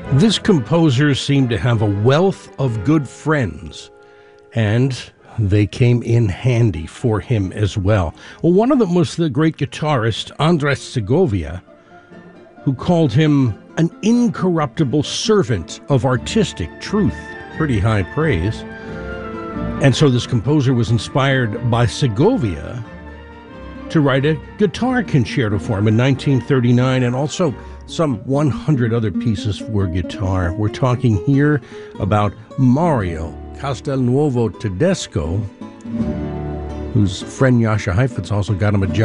This composer seemed to have a wealth of good friends, and they came in handy for him as well. Well, one of them was the great guitarist Andres Segovia, who called him an incorruptible servant of artistic truth. Pretty high praise. And so this composer was inspired by Segovia to write a guitar concerto for him in 1939, and also some 100 other pieces for guitar. We're talking here about Mario Castelnuovo Tedesco, whose friend Jascha Heifetz also got him a job